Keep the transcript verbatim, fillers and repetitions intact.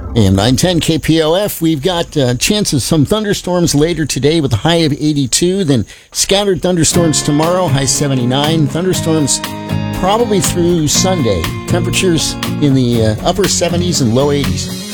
A M nine ten K P O F, we've got a uh, chance of some thunderstorms later today with a high of eighty-two, then scattered thunderstorms tomorrow, high seventy-nine. Thunderstorms probably through Sunday. Temperatures in the uh, upper seventies and low eighties.